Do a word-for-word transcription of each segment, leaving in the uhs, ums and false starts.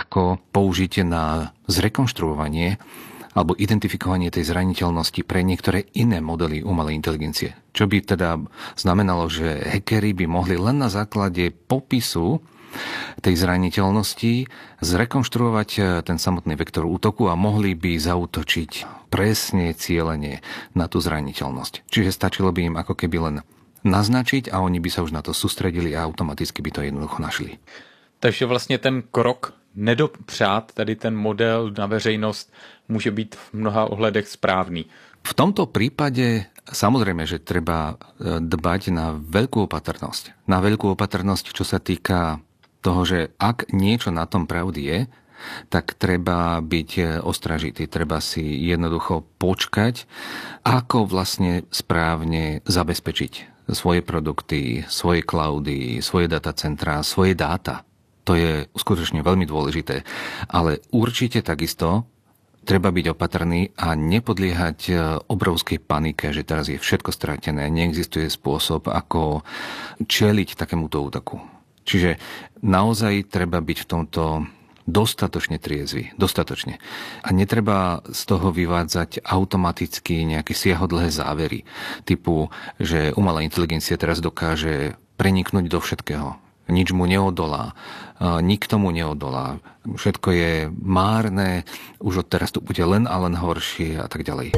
ako použiť na zrekonštruovanie alebo identifikovanie tej zraniteľnosti pre niektoré iné modely umelej inteligencie. Čo by teda znamenalo, že hackeri by mohli len na základe popisu tej zraniteľnosti zrekonštruovať ten samotný vektor útoku a mohli by zaútočiť presne cielene na tú zraniteľnosť. Čiže stačilo by im ako keby len naznačiť a oni by sa už na to sústredili a automaticky by to jednoducho našli. Takže vlastně ten krok nedopřát, tady ten model na veřejnost může být v mnoha ohledech správný. V tomto prípade samozrejme, že treba dbať na veľkú opatrnosť. Na veľkú opatrnosť, čo sa týka toho, že ak niečo na tom pravdy je, tak treba byť ostražitý. Treba si jednoducho počkať, ako vlastne správne zabezpečiť svoje produkty, svoje cloudy, svoje datacentrá, svoje dáta. To je skutočne veľmi dôležité. Ale určite takisto treba byť opatrný a nepodliehať obrovskej panike, že teraz je všetko stratené, neexistuje spôsob, ako čeliť takémuto útoku. Čiže naozaj treba byť v tomto dostatočne triezvy. Dostatočne. A netreba z toho vyvádzať automaticky nejaké siahodlhé závery. Typu, že umelá inteligencia teraz dokáže preniknúť do všetkého. Nič mu neodolá, nikto mu neodolá, všetko je márne, už od teraz to bude len a len horšie a tak ďalej.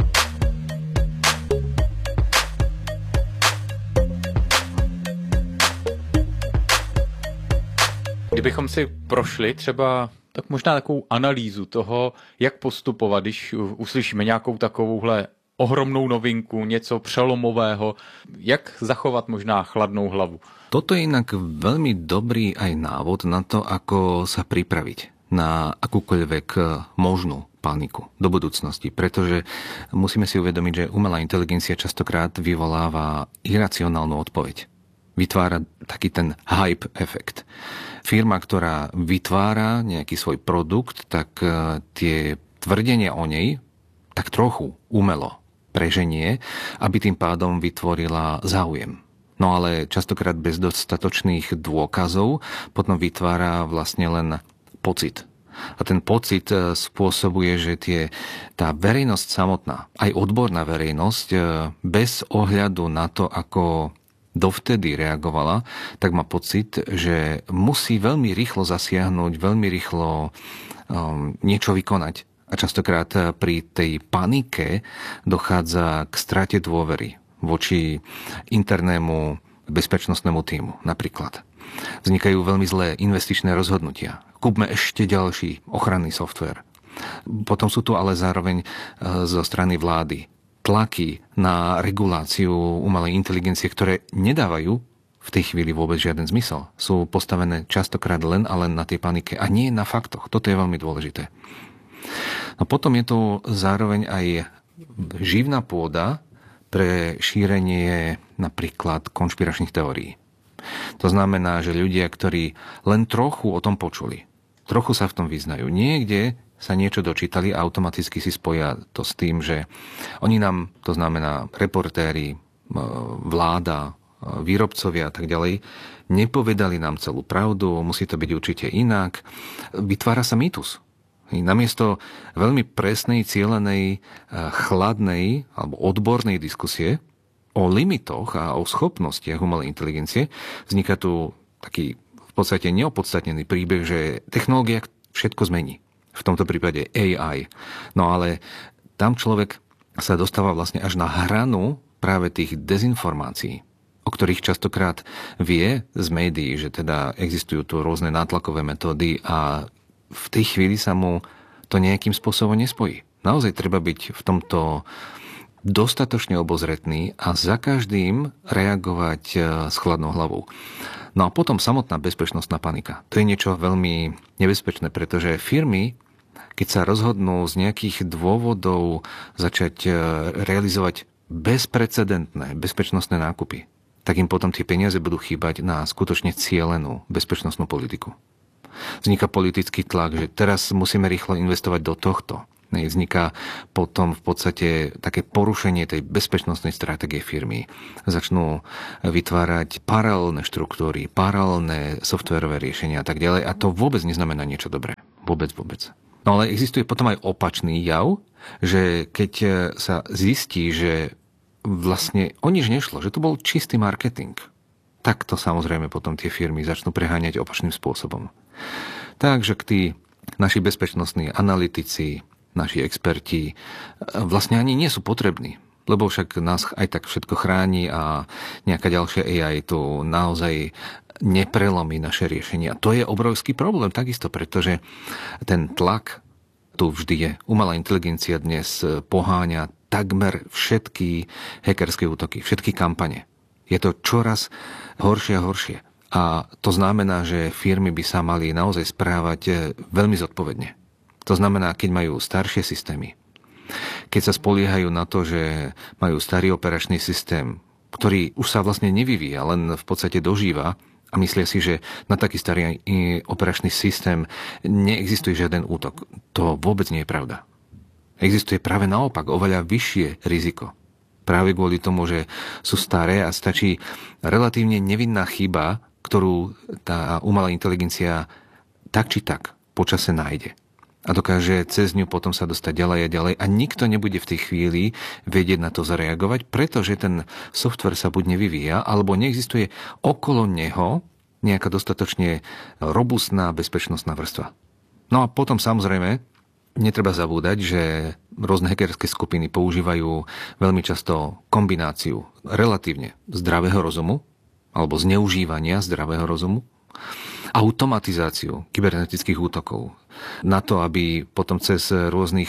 Kdybychom si prošli třeba tak možná takovou analýzu toho, jak postupovat, když uslyšíme nějakou takovouhle ohromnou novinku, něco přelomového, jak zachovat možná chladnou hlavu. Toto je inak veľmi dobrý aj návod na to, ako sa pripraviť na akúkoľvek možnú paniku do budúcnosti, pretože musíme si uvedomiť, že umelá inteligencia častokrát vyvoláva iracionálnu odpoveď. Vytvára taký ten hype efekt. Firma, ktorá vytvára nejaký svoj produkt, tak tie tvrdenia o nej tak trochu umelo preženie, aby tým pádom vytvorila záujem. No ale častokrát bez dostatočných dôkazov potom vytvára vlastne len pocit. A ten pocit spôsobuje, že tie, tá verejnosť samotná, aj odborná verejnosť, bez ohľadu na to, ako dovtedy reagovala, tak má pocit, že musí veľmi rýchlo zasiahnuť, veľmi rýchlo um, niečo vykonať. A častokrát pri tej panike dochádza k strate dôvery voči internému bezpečnostnému tímu napríklad. Vznikajú veľmi zlé investičné rozhodnutia. Kúpme ešte ďalší ochranný softvér. Potom sú tu ale zároveň zo strany vlády tlaky na reguláciu umelej inteligencie, ktoré nedávajú v tej chvíli vôbec žiaden zmysel. Sú postavené častokrát len a len na tej panike a nie na faktoch. Toto je veľmi dôležité. No potom je tu zároveň aj živná pôda pre šírenie napríklad konšpiračných teórií. To znamená, že ľudia, ktorí len trochu o tom počuli, trochu sa v tom vyznajú, niekde sa niečo dočítali a automaticky si spoja to s tým, že oni nám, to znamená reportéri, vláda, výrobcovia a tak ďalej, nepovedali nám celú pravdu, musí to byť určite inak. Vytvára sa mýtus. Namiesto veľmi presnej, cielenej, chladnej alebo odbornej diskusie o limitoch a o schopnostiach umelej inteligencie vzniká tu taký v podstate neopodstatnený príbeh, že technológia všetko zmení. V tomto prípade á í. No ale tam človek sa dostáva vlastne až na hranu práve tých dezinformácií, o ktorých častokrát vie z médií, že teda existujú tu rôzne nátlakové metódy a v tej chvíli sa mu to nejakým spôsobom nespojí. Naozaj treba byť v tomto dostatočne obozretný a za každým reagovať s chladnou hlavou. No a potom samotná bezpečnostná panika. To je niečo veľmi nebezpečné, pretože firmy, keď sa rozhodnú z nejakých dôvodov začať realizovať bezprecedentné bezpečnostné nákupy, tak im potom tie peniaze budú chýbať na skutočne cielenú bezpečnostnú politiku. Vzniká politický tlak, že teraz musíme rýchlo investovať do tohto. Vzniká potom v podstate také porušenie tej bezpečnostnej stratégie firmy. Začnú vytvárať paralelné štruktúry, paralelné softverové riešenia a tak ďalej. A to vôbec neznamená niečo dobré. Vôbec, vôbec. No ale existuje potom aj opačný jav, že keď sa zistí, že vlastne o nič nešlo, že to bol čistý marketing, tak to samozrejme potom tie firmy začnú preháňať opačným spôsobom. Takže tí naši bezpečnostní analytici, naši experti vlastne ani nie sú potrební, lebo však nás aj tak všetko chráni a nejaká ďalšia á í tu naozaj neprelomí naše riešenia. To je obrovský problém takisto, pretože ten tlak tu vždy je. Umelá inteligencia dnes poháňa takmer všetky hackerské útoky, všetky kampane. Je to čoraz horšie a horšie. A to znamená, že firmy by sa mali naozaj správať veľmi zodpovedne. To znamená, keď majú staršie systémy, keď sa spoliehajú na to, že majú starý operačný systém, ktorý už sa vlastne nevyvíja, len v podstate dožíva, a myslia si, že na taký starý operačný systém neexistuje žiaden útok. To vôbec nie je pravda. Existuje práve naopak oveľa vyššie riziko. Práve kvôli tomu, že sú staré a stačí relatívne nevinná chyba, ktorú tá umelá inteligencia tak či tak počase nájde. A dokáže cez ňu potom sa dostať ďalej a ďalej a nikto nebude v tej chvíli vedieť na to zareagovať, pretože ten software sa buď nevyvíja, alebo neexistuje okolo neho nejaká dostatočne robustná bezpečnostná vrstva. No a potom samozrejme netreba zabúdať, že rôzne hackerské skupiny používajú veľmi často kombináciu relatívne zdravého rozumu alebo zneužívania zdravého rozumu, automatizáciu kybernetických útokov na to, aby potom cez rôznych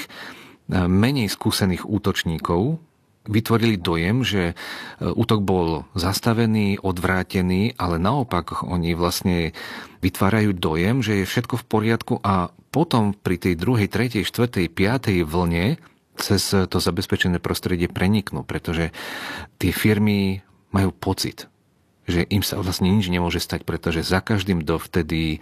menej skúsených útočníkov vytvorili dojem, že útok bol zastavený, odvrátený, ale naopak oni vlastne vytvárajú dojem, že je všetko v poriadku a potom pri tej druhej, tretej, štvrtej, piatej vlne cez to zabezpečené prostredie preniknú, pretože tie firmy majú pocit, že im sa vlastne nič nemôže stať, pretože za každým dovtedy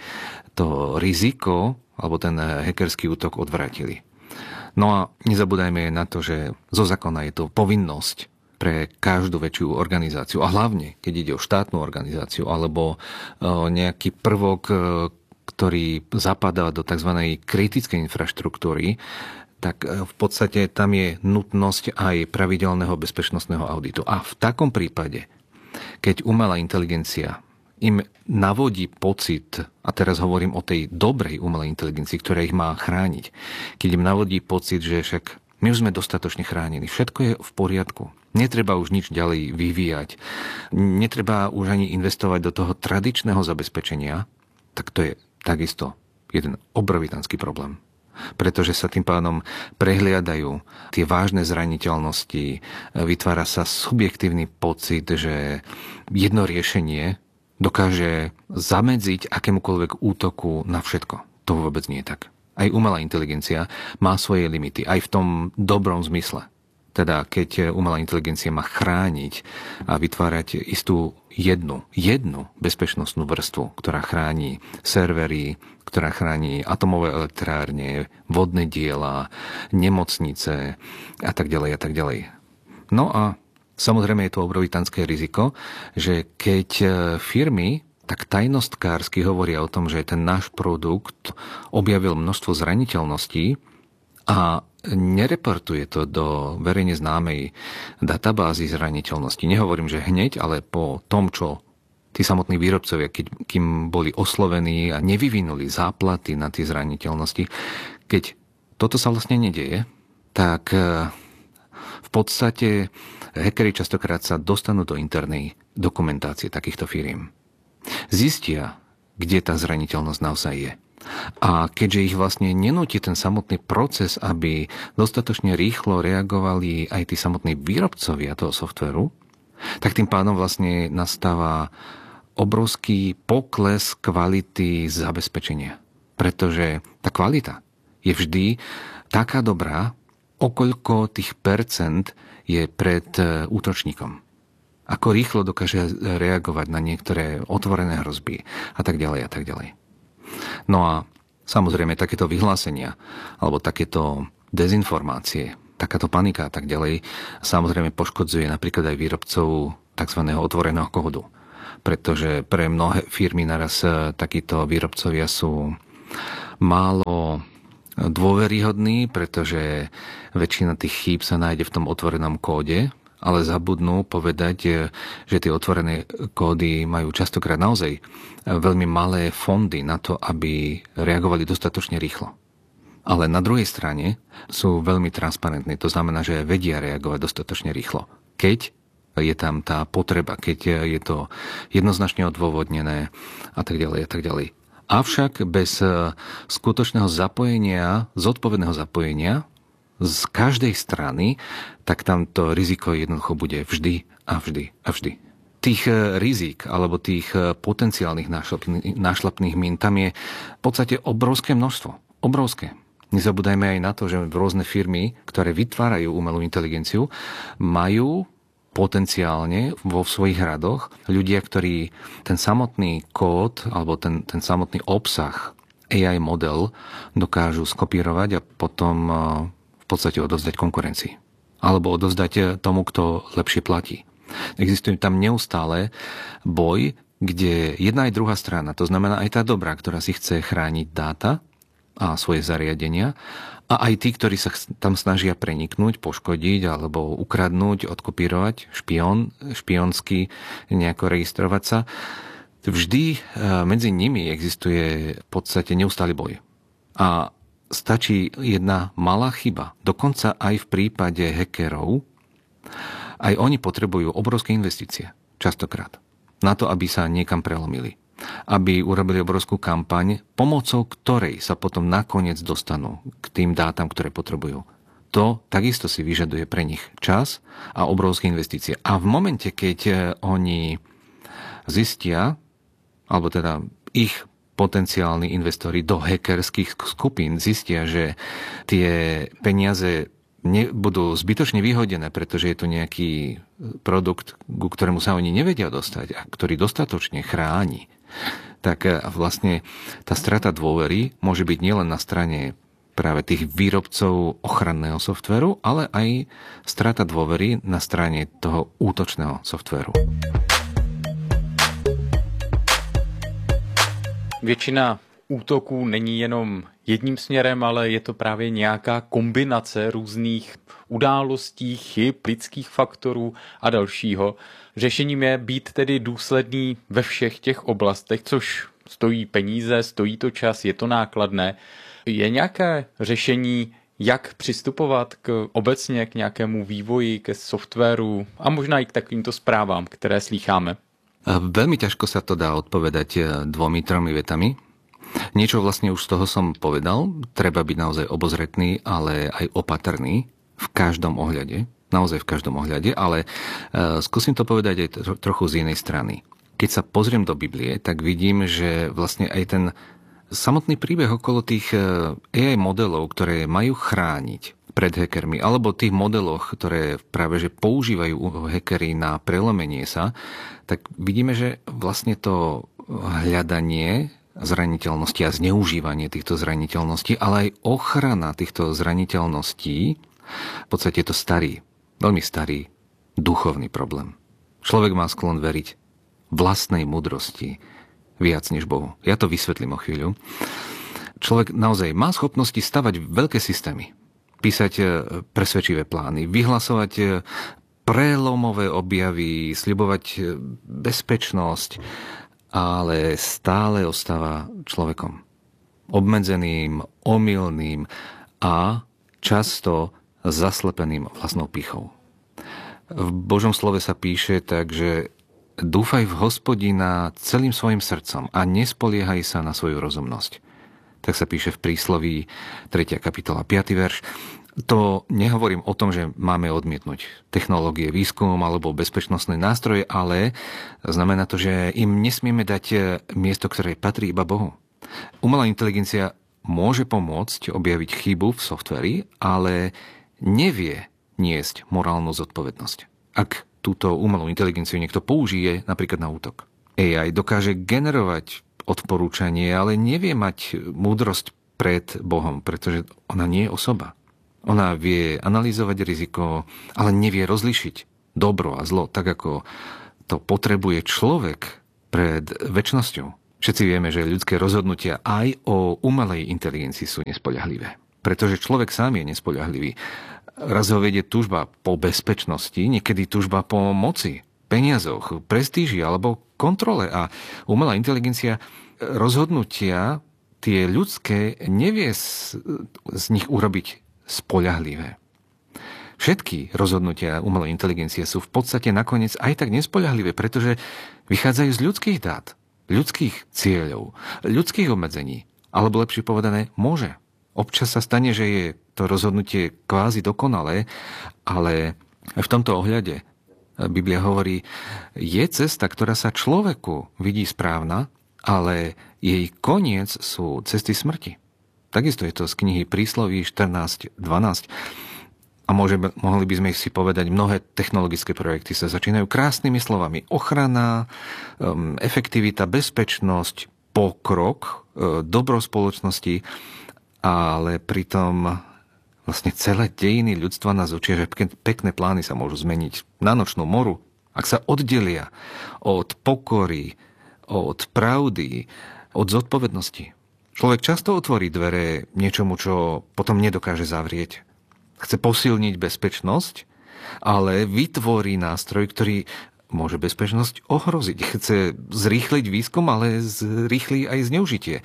to riziko alebo ten hackerský útok odvrátili. No a nezabúdajme na to, že zo zákona je to povinnosť pre každú väčšiu organizáciu a hlavne, keď ide o štátnu organizáciu alebo nejaký prvok, ktorý zapadá do tzv. Kritickej infraštruktúry, tak v podstate tam je nutnosť aj pravidelného bezpečnostného auditu. A v takom prípade, keď umelá inteligencia im navodí pocit, a teraz hovorím o tej dobrej umelej inteligencii, ktorá ich má chrániť, keď im navodí pocit, že však my už sme dostatočne chránení, všetko je v poriadku, netreba už nič ďalej vyvíjať, netreba už ani investovať do toho tradičného zabezpečenia, tak to je takisto jeden obrovitánsky problém. Pretože sa tým pádom prehliadajú tie vážne zraniteľnosti, vytvára sa subjektívny pocit, že jedno riešenie dokáže zamedziť akémukoľvek útoku na všetko. To vôbec nie je tak. Aj umelá inteligencia má svoje limity, aj v tom dobrom zmysle. Teda keď umelá inteligencia má chrániť a vytvárať istú jednu, jednu bezpečnostnú vrstvu, ktorá chráni servery, ktorá chráni atomové elektrárne, vodné diela, nemocnice a tak ďalej a tak ďalej. No a samozrejme je to obrovitánske riziko, že keď firmy tak tajnostkársky hovoria o tom, že ten náš produkt objavil množstvo zraniteľností a nereportuje to do verejne známej databázy zraniteľnosti. Nehovorím, že hneď, ale po tom, čo tí samotní výrobcovia, keď, kým boli oslovení a nevyvinuli záplaty na tie zraniteľnosti, keď toto sa vlastne nedieje, tak v podstate hackeri častokrát sa dostanú do internej dokumentácie takýchto firiem. Zistia, kde tá zraniteľnosť naozaj je. A keďže ich vlastne nenúti ten samotný proces, aby dostatočne rýchlo reagovali aj tí samotní výrobcovia toho softvéru, tak tým pádom vlastne nastáva obrovský pokles kvality zabezpečenia. Pretože tá kvalita je vždy taká dobrá, okoľko tých percent je pred útočníkom. Ako rýchlo dokáže reagovať na niektoré otvorené hrozby a tak ďalej a tak ďalej. No a samozrejme takéto vyhlásenia alebo takéto dezinformácie, takáto panika a tak ďalej samozrejme poškodzuje napríklad aj výrobcov tzv. Otvoreného kódu. Pretože pre mnohé firmy naraz takíto výrobcovia sú málo dôveryhodný, pretože väčšina tých chýb sa nájde v tom otvorenom kóde, ale zabudnú povedať, že tie otvorené kódy majú častokrát naozaj veľmi malé fondy na to, aby reagovali dostatočne rýchlo. Ale na druhej strane sú veľmi transparentní. To znamená, že vedia reagovať dostatočne rýchlo. Keď je tam tá potreba, keď je to jednoznačne odôvodnené a tak ďalej a tak ďalej. Avšak bez skutočného zapojenia, zodpovedného zapojenia z každej strany, tak tam to riziko jednoducho bude vždy a vždy a vždy. Tých rizik alebo tých potenciálnych nášlapných mín tam je v podstate obrovské množstvo. Obrovské. Nezabúdajme aj na to, že rôzne firmy, ktoré vytvárajú umelú inteligenciu, majú potenciálne vo svojich radoch ľudia, ktorí ten samotný kód alebo ten, ten samotný obsah á í model dokážu skopírovať a potom v podstate odozdať konkurencii. Alebo odozdať tomu, kto lepšie platí. Existuje tam neustále boj, kde jedna aj druhá strana, to znamená aj tá dobrá, ktorá si chce chrániť dáta a svoje zariadenia, a aj tí, ktorí sa tam snažia preniknúť, poškodiť alebo ukradnúť, odkopírovať, špión, špionsky nejako registrovať sa. Vždy medzi nimi existuje v podstate neustály boj. A stačí jedna malá chyba. Dokonca aj v prípade hackerov, aj oni potrebujú obrovské investície. Častokrát. Na to, aby sa niekam prelomili. Aby urobili obrovskú kampaň, pomocou ktorej sa potom nakoniec dostanú k tým dátam, ktoré potrebujú. To takisto si vyžaduje pre nich čas a obrovské investície. A v momente, keď oni zistia, alebo teda ich potenciálni investori do hackerských skupín zistia, že tie peniaze nebudú zbytočne vyhodené, pretože je to nejaký produkt, ku ktorému sa oni nevedia dostať a ktorý dostatočne chráni, tak vlastne tá strata dôvery môže byť nielen na strane práve tých výrobcov ochranného softvéru, ale aj strata dôvery na strane toho útočného softvéru. Většina útoků není jenom jedním směrem, ale je to právě nějaká kombinace různých událostí, chyb, lidských faktorů a dalšího. Řešením je být tedy důsledný ve všech těch oblastech, což stojí peníze, stojí to čas, je to nákladné. Je nějaké řešení, jak přistupovat k obecně k nějakému vývoji, ke softwaru a možná i k takovýmto zprávám, které slýcháme? Veľmi ťažko sa to dá odpovedať dvomi, tromi vetami. Niečo vlastne už z toho som povedal. Treba byť naozaj obozretný, ale aj opatrný v každom ohľade. Naozaj v každom ohľade, ale skúsim to povedať aj trochu z inej strany. Keď sa pozriem do Biblie, tak vidím, že vlastne aj ten samotný príbeh okolo tých á í modelov, ktoré majú chrániť pred hackermi, alebo tých modeloch, ktoré práve že používajú hackeri na prelomenie sa, tak vidíme, že vlastne to hľadanie zraniteľnosti a zneužívanie týchto zraniteľností, ale aj ochrana týchto zraniteľností, v podstate je to starý, veľmi starý duchovný problém. Človek má sklon veriť vlastnej múdrosti viac než Bohu. Ja to vysvetlím o chvíľu. Človek naozaj má schopnosti stavať veľké systémy, písať presvedčivé plány, vyhlasovať prelomové objavy, sľubovať bezpečnosť, ale stále ostáva človekom. Obmedzeným, omylným a často zaslepeným vlastnou pýchou. V Božom slove sa píše tak, že dúfaj v Hospodina celým svojim srdcom a nespoliehaj sa na svoju rozumnosť. Tak sa píše v prísloví tretia kapitola piaty verš. To nehovorím o tom, že máme odmietnúť technológie, výskum alebo bezpečnostné nástroje, ale znamená to, že im nesmieme dať miesto, ktoré patrí iba Bohu. Umelá inteligencia môže pomôcť objaviť chybu v softveri, ale nevie niesť morálnu zodpovednosť. Ak túto umelú inteligenciu niekto použije napríklad na útok. á í dokáže generovať odporúčanie, ale nevie mať múdrosť pred Bohom, pretože ona nie je osoba. Ona vie analyzovať riziko, ale nevie rozlišiť dobro a zlo, tak ako to potrebuje človek pred večnosťou. Všetci vieme, že ľudské rozhodnutia aj o umelej inteligencii sú nespoľahlivé. Pretože človek sám je nespoľahlivý. Raz ho vedie túžba po bezpečnosti, niekedy túžba po moci, peniazoch, prestíži alebo kontrole. A umelá inteligencia rozhodnutia tie ľudské nevie z, z nich urobiť spoľahlivé. Všetky rozhodnutia umelej inteligencie sú v podstate nakoniec aj tak nespoľahlivé, pretože vychádzajú z ľudských dát, ľudských cieľov, ľudských obmedzení. Alebo lepšie povedané, môže. Občas sa stane, že je to rozhodnutie kvázi dokonalé, ale v tomto ohľade Biblia hovorí, je cesta, ktorá sa človeku vidí správna, ale jej koniec sú cesty smrti. Takisto je to z knihy Prísloví štrnásť dvanásť. A môžeme, mohli by sme si povedať, mnohé technologické projekty sa začínajú krásnymi slovami. Ochrana, efektivita, bezpečnosť, pokrok, dobro spoločnosti, ale pritom vlastne celé dejiny ľudstva nás učia, že pekné plány sa môžu zmeniť na nočnú moru, ak sa oddelia od pokory, od pravdy, od zodpovednosti. Človek často otvorí dvere niečomu, čo potom nedokáže zavrieť. Chce posilniť bezpečnosť, ale vytvorí nástroj, ktorý môže bezpečnosť ohroziť. Chce zrýchliť výskum, ale zrýchli aj zneužitie.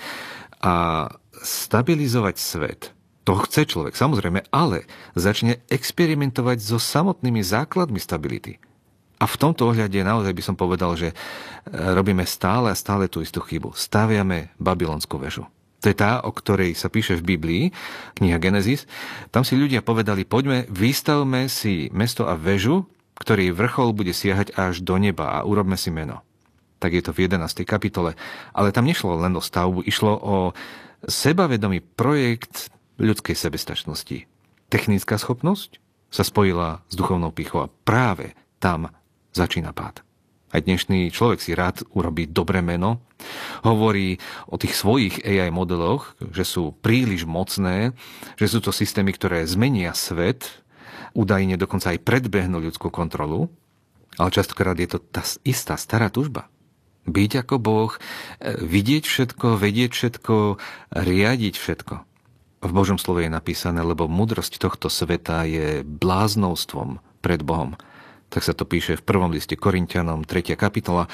A stabilizovať svet, to chce človek, samozrejme, ale začne experimentovať so samotnými základmi stability. A v tomto ohľade naozaj by som povedal, že robíme stále a stále tú istú chybu. Staviame babylonskú väžu. To je tá, o ktorej sa píše v Biblii, kniha Genesis. Tam si ľudia povedali, poďme, vystavme si mesto a väžu, ktorý vrchol bude siahať až do neba a urobme si meno. Tak je to v jedenástej kapitole. Ale tam nešlo len o stavbu, išlo o sebavedomý projekt ľudskej sebestačnosti. Technická schopnosť sa spojila s duchovnou pýchou a práve tam začína pád. Aj dnešný človek si rád urobí dobré meno, hovorí o tých svojich á í modeloch, že sú príliš mocné, že sú to systémy, ktoré zmenia svet, údajne dokonca aj predbehnú ľudskú kontrolu, ale častokrát je to tá istá stará túžba. Byť ako Boh, vidieť všetko, vedieť všetko, riadiť všetko. V Božom slove je napísané, lebo múdrosť tohto sveta je bláznostvom pred Bohom. Tak sa to píše v prvom liste Korinťanom, tretia kapitola.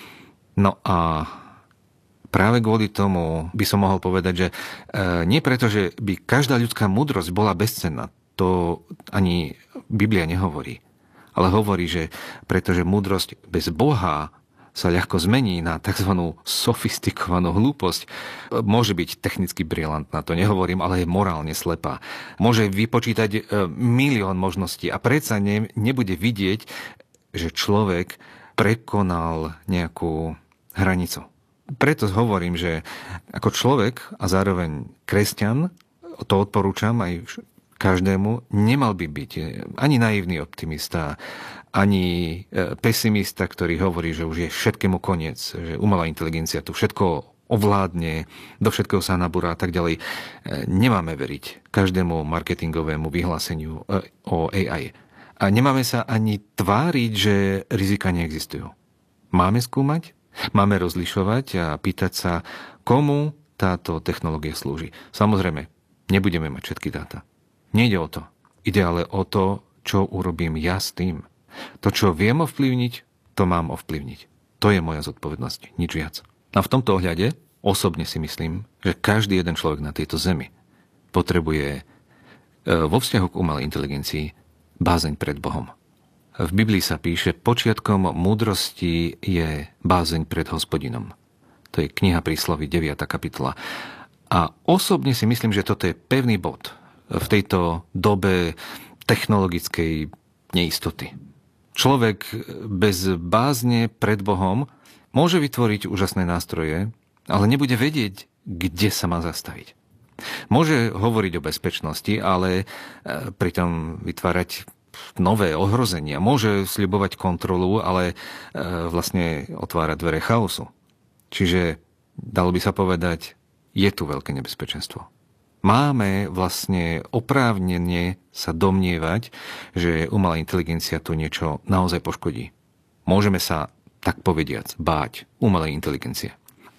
No a práve kvôli tomu by som mohol povedať, že nie preto, že by každá ľudská múdrosť bola bezcenná. To ani Biblia nehovorí. Ale hovorí, že pretože múdrosť bez Boha sa ľahko zmení na tzv. Sofistikovanú hlúposť. Môže byť technicky brilantná, to nehovorím, ale je morálne slepá. Môže vypočítať milión možností a predsa ne, nebude vidieť, že človek prekonal nejakú hranicu. Preto hovorím, že ako človek a zároveň kresťan, to odporúčam aj každému, nemal by byť ani naivný optimista, ani pesimista, ktorý hovorí, že už je všetkému koniec, že umelá inteligencia tu všetko ovládne, do všetkého sa nabúra a tak ďalej. Nemáme veriť každému marketingovému vyhláseniu o á í. A nemáme sa ani tváriť, že rizika neexistujú. Máme skúmať, máme rozlišovať a pýtať sa, komu táto technológia slúži. Samozrejme, nebudeme mať všetky dáta. Nejde o to. Ide ale o to, čo urobím ja s tým. To, čo viem ovplyvniť, to mám ovplyvniť. To je moja zodpovednosť, nič viac. A v tomto ohľade osobne si myslím, že každý jeden človek na tejto zemi potrebuje vo vzťahu k umelej inteligencii bázeň pred Bohom. V Biblii sa píše, počiatkom múdrosti je bázeň pred Hospodinom. To je kniha Prísloví, deviata kapitola. A osobne si myslím, že toto je pevný bod v tejto dobe technologickej neistoty. Človek bez bázne pred Bohom môže vytvoriť úžasné nástroje, ale nebude vedieť, kde sa má zastaviť. Môže hovoriť o bezpečnosti, ale pritom vytvárať nové ohrozenia. Môže sľubovať kontrolu, ale vlastne otvárať dvere chaosu. Čiže dalo by sa povedať, je tu veľké nebezpečenstvo. Máme vlastne oprávnenie sa domnievať, že umelá inteligencia tu niečo naozaj poškodí. Môžeme sa, tak povediac, báť umelej inteligencie.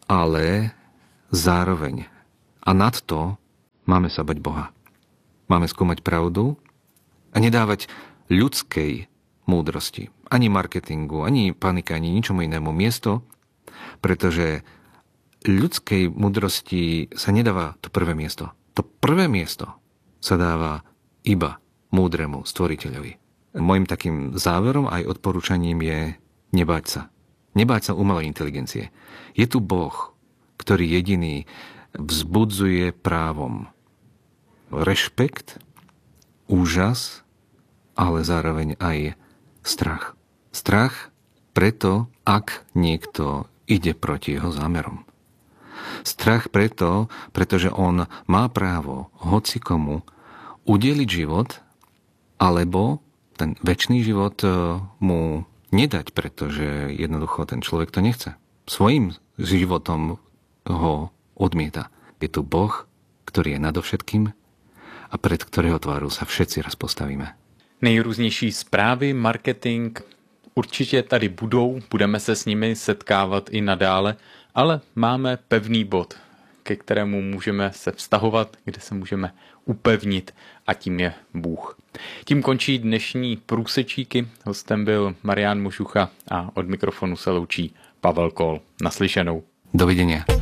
ale zároveň a nad to máme sa bať Boha. Máme skúmať pravdu a nedávať ľudskej múdrosti, ani marketingu, ani panike, ani ničomu inému miesto, pretože ľudskej múdrosti sa nedáva to prvé miesto. To prvé miesto sa dáva iba múdremu stvoriteľovi. Mojím takým záverom aj odporúčaním je nebáť sa. Nebáť sa umelej inteligencie. Je tu Boh, ktorý jediný vzbudzuje právom rešpekt, úžas, ale zároveň aj strach. Strach preto, ak niekto ide proti jeho zámerom. Strach preto, pretože on má právo hocikomu udeliť život, alebo ten večný život mu nedať, pretože jednoducho ten človek to nechce. Svojím životom ho odmieta. Je tu Boh, ktorý je nadovšetkým a pred ktorého tváru sa všetci raz postavíme. Nejrůznější zprávy, marketing určitě tady budou, budeme se s nimi setkávat i nadále, ale máme pevný bod, ke kterému můžeme se vztahovat, kde se můžeme upevnit a tím je Bůh. Tím končí dnešní průsečíky. Hostem byl Marián Možucha a od mikrofonu se loučí Pavel Kol. Naslyšenou. Dovidenia.